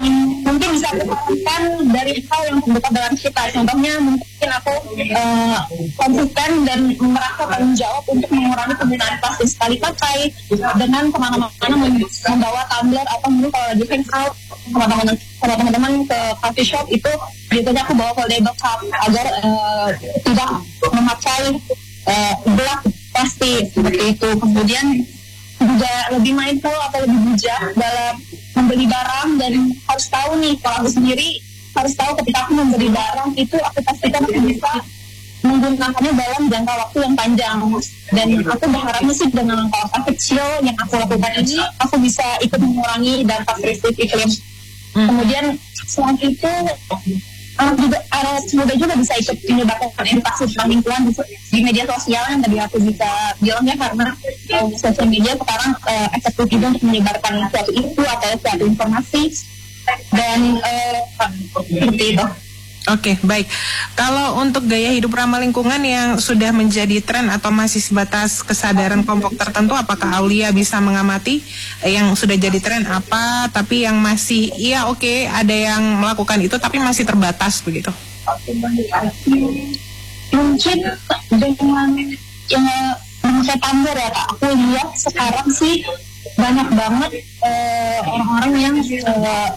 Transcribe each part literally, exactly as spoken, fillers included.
mungkin bisa dilakukan dari hal yang terdekat dengan kita. Contohnya mungkin aku uh, konsisten dan merasa tanggung jawab untuk mengurangi penggunaan plastik sekali pakai dengan kemana-mana membawa tumbler, atau mungkin kalau lagi hangout sama teman-teman sama teman-teman ke coffee shop itu biasanya aku bawa foldable cup agar uh, tidak memakai uh, gelas plastik seperti itu. Kemudian juga lebih mindful atau lebih bijak dalam membeli barang, dan harus tahu nih, kalau aku sendiri harus tahu ketika aku membeli barang itu aku pastikan aku bisa menggunakannya dalam jangka waktu yang panjang. Dan aku berharapnya sih dengan langkah kecil yang aku lakukan ini aku bisa ikut mengurangi dampak krisis iklim. Hmm. Kemudian selain itu anak juga anak muda juga bisa ikut menyebarkan edukasi tentang lingkungan di, di media sosial yang tadi aku bisa bilang ya, karena uh, sosial media sekarang uh, efektif juga untuk menyebarkan suatu isu atau suatu informasi, dan uh, seperti itu. Oke, okay, baik. Kalau untuk gaya hidup ramah lingkungan yang sudah menjadi tren atau masih sebatas kesadaran kelompok tertentu, apakah Aulia bisa mengamati yang sudah jadi tren apa, tapi yang masih, iya oke, okay, ada yang melakukan itu, tapi masih terbatas begitu? Mungkin dengan yang memakai tumbler ya Kak, aku lihat sekarang sih banyak banget uh, orang-orang yang uh,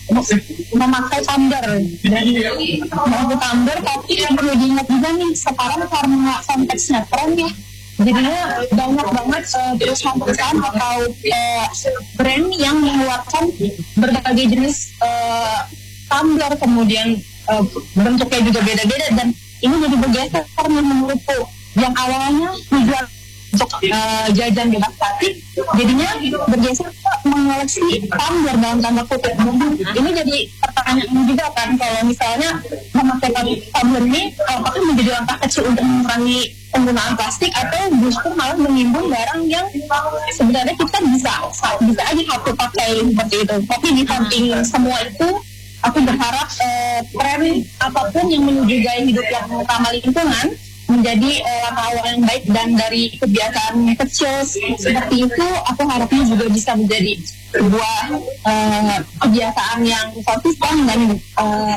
memakai tumbler dan memakai tumbler, tapi yang perlu diingat juga nih sekarang karena konteksnya tren ya, jadinya banyak banget uh, perusahaan-perusahaan atau uh, brand yang mengeluarkan berbagai jenis uh, tumbler, kemudian uh, bentuknya juga beda-beda, dan ini jadi bergeser karena menurutku yang awalnya dijual untuk uh, jajan bebas plastik, jadinya bergeser ke mengoleksi tumbler dalam tanda kutip. Ini jadi pertanyaan juga kan, kalau misalnya memakai tumbler ini apakah menjadi langkah kecil untuk mengurangi penggunaan plastik, atau justru malah menimbun barang yang sebenarnya kita bisa bisa aja hapus pakai seperti itu. Tapi di samping semua itu, aku berharap uh, tren apapun yang menuju gaya hidup yang ramah lingkungan menjadi uh, langkah awal yang baik, dan dari kebiasaan kecil seperti itu aku harapnya juga bisa menjadi sebuah uh, kebiasaan yang konsisten, dan uh,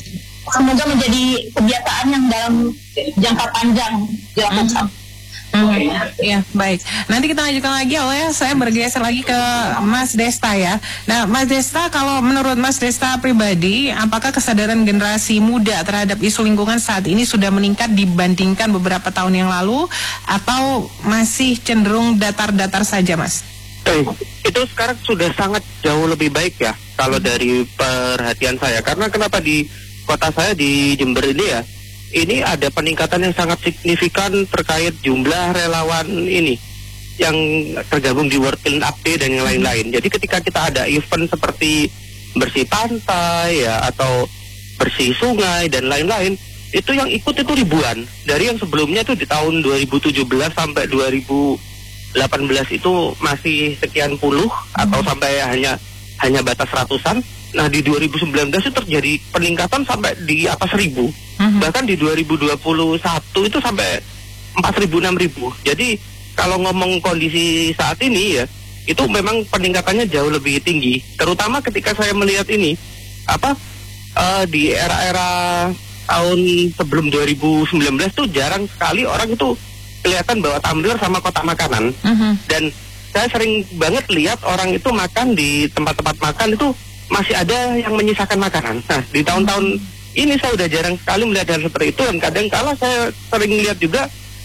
semoga menjadi kebiasaan yang dalam jangka panjang dilakukan. Hmm, ya baik. Nanti kita lanjutkan lagi, oleh saya bergeser lagi ke Mas Desta ya. Nah, Mas Desta, kalau menurut Mas Desta pribadi, apakah kesadaran generasi muda terhadap isu lingkungan saat ini sudah meningkat dibandingkan beberapa tahun yang lalu, atau masih cenderung datar-datar saja, Mas? Eh, itu sekarang sudah sangat jauh lebih baik ya, kalau dari perhatian saya. Karena kenapa di kota saya di Jember ini ya, ini ada peningkatan yang sangat signifikan terkait jumlah relawan ini yang tergabung di World Clean Up Day dan yang lain-lain. Jadi ketika kita ada event seperti bersih pantai ya, atau bersih sungai dan lain-lain, itu yang ikut itu ribuan. Dari yang sebelumnya itu di tahun dua ribu tujuh belas sampai dua ribu delapan belas itu masih sekian puluh atau sampai hanya hanya batas ratusan. Nah di dua ribu sembilan belas itu terjadi peningkatan sampai di atas seribu. Uh-huh. Bahkan di dua ribu dua puluh satu itu sampai empat ribu, enam ribu. Jadi kalau ngomong kondisi saat ini ya, itu memang peningkatannya jauh lebih tinggi. Terutama ketika saya melihat ini, apa uh, di era-era tahun sebelum dua ribu sembilan belas tuh jarang sekali orang itu kelihatan bawa tumbler sama kotak makanan. Uh-huh. Dan saya sering banget lihat orang itu makan di tempat-tempat makan itu masih ada yang menyisakan makanan. Nah, di tahun-tahun ini saya udah jarang sekali melihat hal seperti itu, dan kadang kala saya sering lihat juga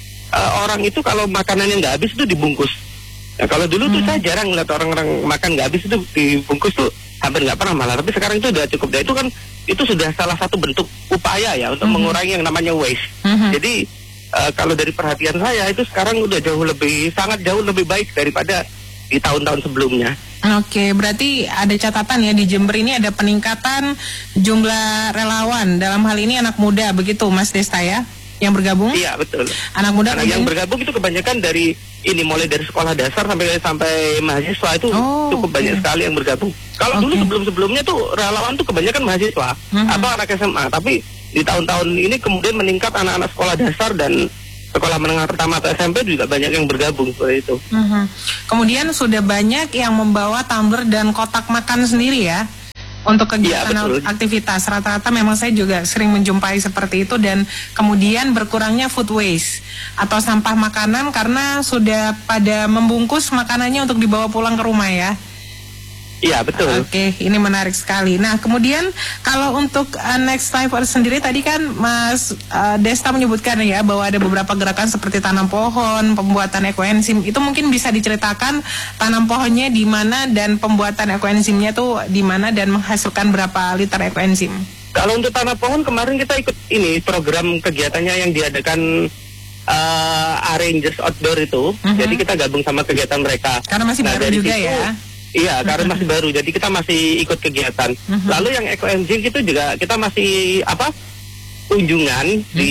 uh, orang itu kalau makanannya nggak habis itu dibungkus. Nah, kalau dulu hmm. tuh saya jarang lihat orang-orang makan nggak habis itu dibungkus tuh, hampir nggak pernah malah. Tapi sekarang itu udah cukup. Nah, itu kan itu sudah salah satu bentuk upaya ya untuk hmm. mengurangi yang namanya waste. Hmm. Jadi uh, kalau dari perhatian saya itu sekarang udah jauh lebih, sangat jauh lebih baik daripada di tahun-tahun sebelumnya. Oke, berarti ada catatan ya, di Jember ini ada peningkatan jumlah relawan, dalam hal ini anak muda, begitu Mas Desta ya, yang bergabung? Iya, betul. Anak muda Anak yang bergabung itu kebanyakan dari ini, mulai dari sekolah dasar sampai sampai mahasiswa itu oh, cukup okay. banyak sekali yang bergabung. Kalau okay. dulu sebelum-sebelumnya tuh relawan tuh kebanyakan mahasiswa uh-huh. atau anak S M A, tapi di tahun-tahun ini kemudian meningkat anak-anak sekolah dasar dan sekolah menengah pertama atau S M P juga banyak yang bergabung seperti itu. Uh-huh. Kemudian sudah banyak yang membawa tumbler dan kotak makan sendiri ya. untuk kegiatan Ya, betul. aktivitas. Rata-rata memang saya juga sering menjumpai seperti itu, dan kemudian berkurangnya food waste atau sampah makanan karena sudah pada membungkus makanannya untuk dibawa pulang ke rumah ya. Iya, betul. Oke, ini menarik sekali. Nah, kemudian kalau untuk uh, Next Life Earth sendiri tadi kan Mas uh, Desta menyebutkan ya bahwa ada beberapa gerakan seperti tanam pohon, pembuatan ekoenzim. Itu mungkin bisa diceritakan tanam pohonnya di mana dan pembuatan ekoenzimnya tuh di mana dan menghasilkan berapa liter ekoenzim? Kalau untuk tanam pohon kemarin kita ikut ini program kegiatannya yang diadakan uh, Arrangers Outdoor itu. Mhm. Jadi kita gabung sama kegiatan mereka. Karena masih Nah, baru dari juga situ- ya. Iya, karena masih baru, jadi kita masih ikut kegiatan. Mhm. Lalu yang ekoenzim itu juga kita masih apa kunjungan di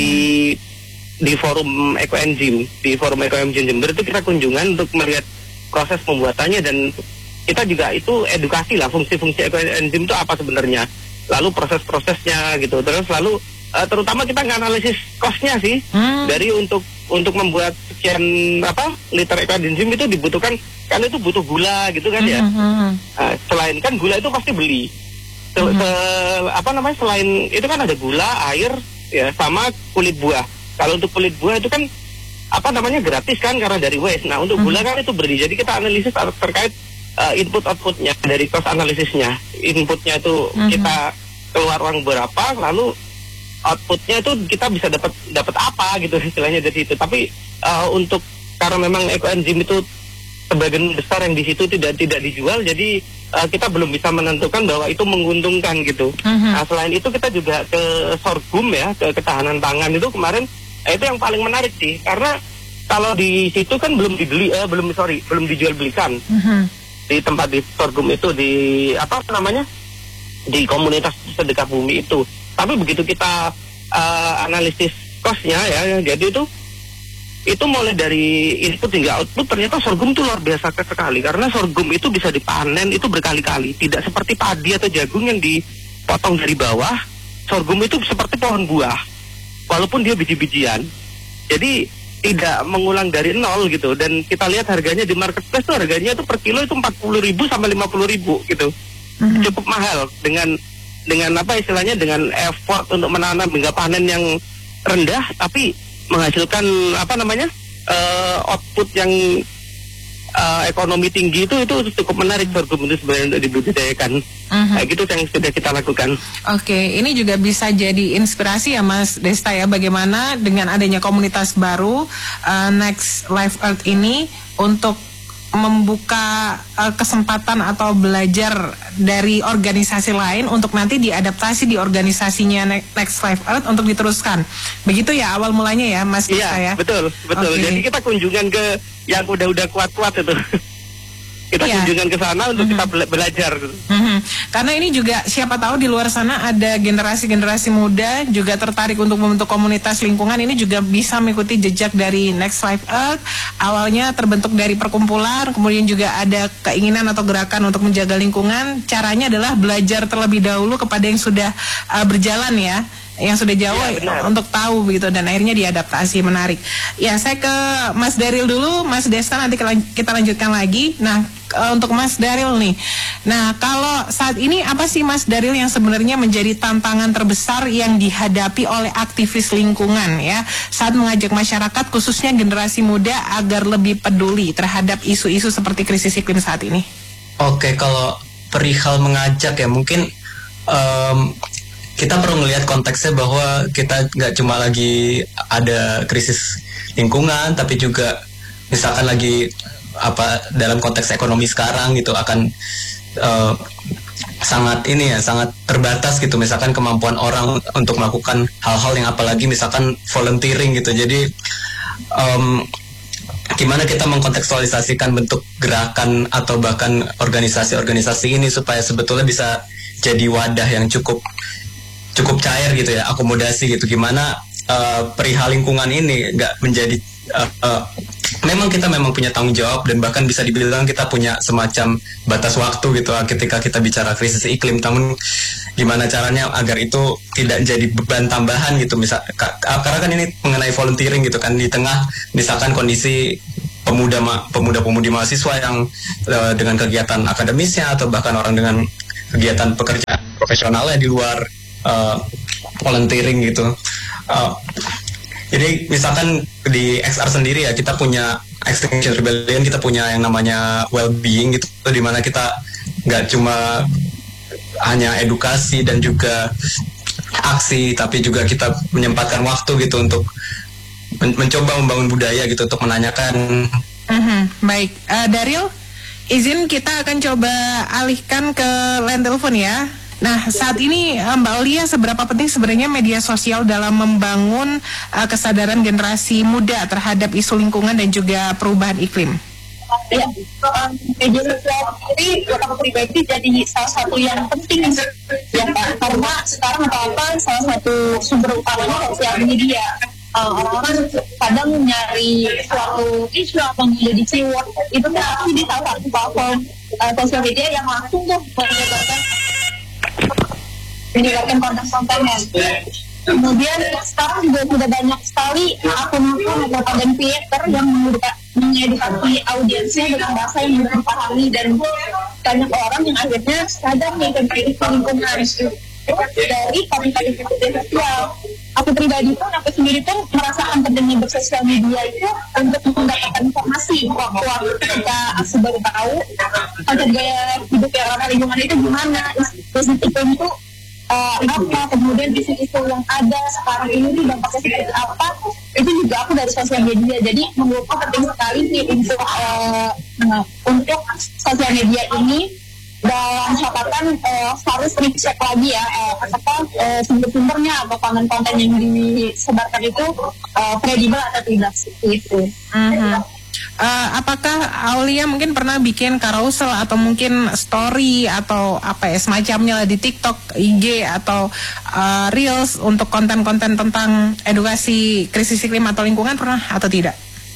di forum ekoenzim, di forum ekoenzim Jember itu kita kunjungan untuk melihat proses pembuatannya, dan kita juga itu edukasi lah fungsi-fungsi ekoenzim itu apa sebenarnya, lalu proses-prosesnya gitu. Terus lalu eh, terutama kita nganalisis cost-nya sih. Hmm. Dari untuk untuk membuat sekian apa liter ekoenzim itu dibutuhkan, kan itu butuh gula gitu kan ya. Mhm. Nah, selain kan gula itu pasti beli. Se- Mhm. se- apa namanya selain itu kan ada gula, air, ya sama kulit buah. Kalau untuk kulit buah itu kan apa namanya gratis kan karena dari waste. Nah untuk gula kan itu beli. Jadi kita analisis ter- terkait uh, input outputnya dari cost analisisnya. Inputnya itu Mhm. kita keluar uang berapa, lalu outputnya itu kita bisa dapat dapat apa gitu istilahnya dari situ. Tapi uh, untuk karena memang ekoenzim itu sebagian besar yang di situ tidak tidak dijual, jadi uh, kita belum bisa menentukan bahwa itu menguntungkan gitu. Mhm. Nah selain itu kita juga ke sorghum ya, ke ketahanan pangan itu kemarin eh, itu yang paling menarik sih, karena kalau di situ kan belum dibeli, eh, belum sorry belum dijual belikan Mhm. di tempat di sorghum itu di apa namanya di komunitas sedekah bumi itu. Tapi begitu kita uh, analisis cost-nya ya, jadi itu itu mulai dari input hingga output ternyata sorghum itu luar biasa sekali, karena sorghum itu bisa dipanen itu berkali-kali, tidak seperti padi atau jagung yang dipotong dari bawah. Sorghum itu seperti pohon buah, walaupun dia biji-bijian, jadi tidak mengulang dari nol gitu. Dan kita lihat harganya di marketplace tuh harganya itu per kilo itu empat puluh ribu sampai lima puluh ribu gitu. Mhm. Cukup mahal dengan dengan apa istilahnya dengan effort untuk menanam hingga panen yang rendah, tapi menghasilkan apa namanya uh, output yang uh, ekonomi tinggi itu itu cukup menarik sorghum itu sebenarnya untuk dibudidayakan. Mhm. Nah, gitu yang sudah kita lakukan. Oke, ini juga bisa jadi inspirasi ya Mas Desta ya, bagaimana dengan adanya komunitas baru uh, Next Life Earth ini untuk membuka uh, kesempatan atau belajar dari organisasi lain untuk nanti diadaptasi di organisasinya Ne- Next Life Earth untuk diteruskan. Begitu ya awal mulanya ya Mas Desta Iya, ya. betul, betul. Oke. Jadi kita kunjungan ke yang udah-udah kuat-kuat itu. Kita Iya. kunjungan ke sana untuk Mhm. kita bela- belajar gitu. Mhm. Karena ini juga siapa tahu di luar sana ada generasi-generasi muda juga tertarik untuk membentuk komunitas lingkungan. Ini juga bisa mengikuti jejak dari Next Life Earth. Awalnya terbentuk dari perkumpulan, kemudian juga ada keinginan atau gerakan untuk menjaga lingkungan. Caranya adalah belajar terlebih dahulu kepada yang sudah uh, berjalan ya, yang sudah jauh Iya, benar. untuk tahu begitu, dan akhirnya diadaptasi. Menarik. Ya, saya ke Mas Daril dulu, Mas Desta nanti kelan- kita lanjutkan lagi. Nah, ke- untuk Mas Daril nih. Nah, kalau saat ini apa sih Mas Daril yang sebenarnya menjadi tantangan terbesar yang dihadapi oleh aktivis lingkungan ya saat mengajak masyarakat khususnya generasi muda agar lebih peduli terhadap isu-isu seperti krisis iklim saat ini? Oke, kalau perihal mengajak ya mungkin em, kita perlu melihat konteksnya bahwa kita nggak cuma lagi ada krisis lingkungan, tapi juga misalkan lagi apa dalam konteks ekonomi sekarang gitu akan eh, sangat ini ya sangat terbatas gitu, misalkan kemampuan orang untuk melakukan hal-hal yang apalagi misalkan volunteering gitu. Jadi em, gimana kita mengkontekstualisasikan bentuk gerakan atau bahkan organisasi-organisasi ini supaya sebetulnya bisa jadi wadah yang cukup cukup cair gitu ya, akomodasi gitu. Gimana uh, perihal lingkungan ini nggak menjadi uh, uh, memang kita memang punya tanggung jawab dan bahkan bisa dibilang kita punya semacam batas waktu gitu ketika kita bicara krisis iklim. Namun gimana caranya agar itu tidak jadi beban tambahan gitu, misal ka- karena kan ini mengenai volunteering gitu kan, di tengah misalkan kondisi pemuda ma- pemuda-pemudi mahasiswa yang uh, dengan kegiatan akademisnya atau bahkan orang dengan kegiatan pekerjaan profesionalnya di luar uh, volunteering gitu. Uh, jadi misalkan di X R sendiri ya, kita punya Extinction Rebellion, kita punya yang namanya well-being gitu, di mana kita nggak cuma hanya edukasi dan juga aksi, tapi juga kita menyempatkan waktu gitu untuk men- mencoba membangun budaya gitu, untuk menanyakan. Mm-hmm. Baik, uh, Daryl, izin kita akan coba alihkan ke line telepon ya. Nah, saat ini Mbak Aulia, seberapa penting sebenarnya media sosial dalam membangun uh, kesadaran generasi muda terhadap isu lingkungan dan juga perubahan iklim? Ya, um, media sosial sendiri buat aku pribadi jadi salah satu yang penting ya Pak, karena sekarang apa-apa salah satu sumber utamanya sosial media. Uh, orang-orang kadang nyari suatu isu atau menjadi keyword itu pasti di salah satu platform uh, sosial media yang langsung tuh menyebarkan menyebarkan konten-kontennya. Kemudian sekarang juga sudah banyak sekali akun-akun atau konten creator yang mengedukasi audiensnya dengan bahasa yang mudah dipahami, dan banyak orang yang akhirnya sadar nih tentang isu lingkungan dari konten-konten media sosial. Aku pribadi pun, aku sendiri pun merasakan pentingnya bersosial media itu untuk mendapatkan informasi waktu ketika aku baru tahu konsep gaya hidup yang ramah lingkungan itu gimana, isu iklim itu uh, apa, kemudian isu-isu yang ada sekarang ini tuh dampaknya seperti apa, itu juga aku dari sosial media. Jadi menurutku penting sekali sih untuk uh, untuk sosial media ini dalam catatan uh, harus dicek lagi ya uh, apa uh, sumber-sumbernya atau konten-konten yang disebarkan itu uh, kredibel atau tidak, seperti itu. Mm-hmm. Uh, apakah Aulia mungkin pernah bikin carousel atau mungkin story atau apa ya semacamnya lah di TikTok, I G atau uh, Reels untuk konten-konten tentang edukasi krisis iklim atau lingkungan, pernah atau tidak?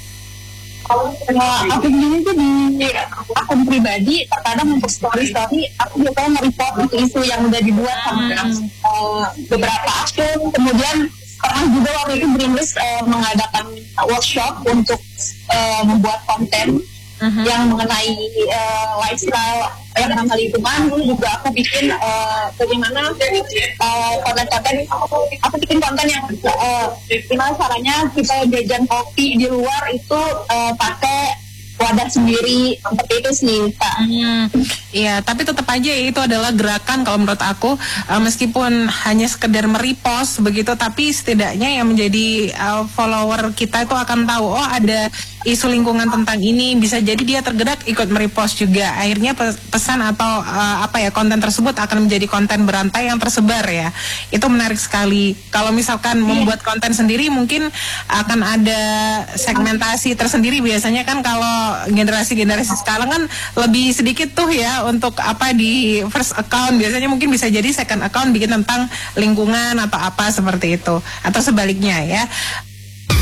Nah, aku sendiri tuh di akun pribadi terkadang untuk story-story aku biasanya nge-report isu yang udah dibuat sama uh, beberapa akun. Kemudian pernah juga waktu itu Greenpeace uh, mengadakan workshop untuk uh, membuat konten uh-huh. yang mengenai uh, lifestyle yang ramah lingkungan. Dulu juga aku bikin uh, bagaimana uh, konten-konten, aku bikin konten yang uh, gimana caranya kita jajan kopi di luar itu uh, pakai wadah sendiri, seperti itu sih Kak. Hmm, iya, tapi tetap aja itu adalah gerakan kalau menurut aku, uh, meskipun hanya sekedar merepost begitu, tapi setidaknya yang menjadi uh, follower kita itu akan tahu, oh ada isu lingkungan tentang ini, bisa jadi dia tergerak ikut merepost juga. Akhirnya pesan atau uh, apa ya konten tersebut akan menjadi konten berantai yang tersebar ya. Itu menarik sekali. Kalau misalkan membuat konten sendiri mungkin akan ada segmentasi tersendiri. Biasanya kan kalau generasi-generasi sekarang kan lebih sedikit tuh ya untuk apa di first account, biasanya mungkin bisa jadi second account bikin tentang lingkungan atau apa seperti itu, atau sebaliknya ya.